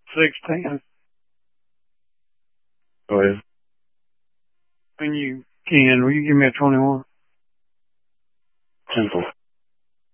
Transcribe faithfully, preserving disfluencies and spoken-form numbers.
six ten. Go ahead. When you can, will you give me a twenty-one? Simple.